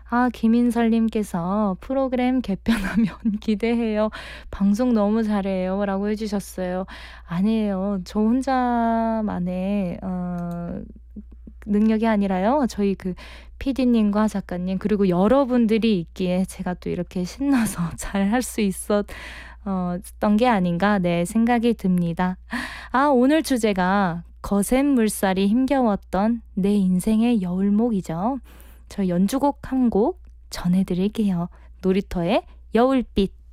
김인설님께서 "프로그램 개편하면 기대해요. 방송 너무 잘해요." 라고 해 주셨어요. 아니에요. 저 혼자만의 능력이 아니라요. 저희 PD님과 작가님 그리고 여러분들이 있기에 제가 또 이렇게 신나서 잘 할 수 던 게 아닌가 네 생각이 듭니다. 오늘 주제가 거센 물살이 힘겨웠던 내 인생의 여울목이죠. 저 연주곡 한 곡 전해 드릴게요. 놀이터의 여울빛.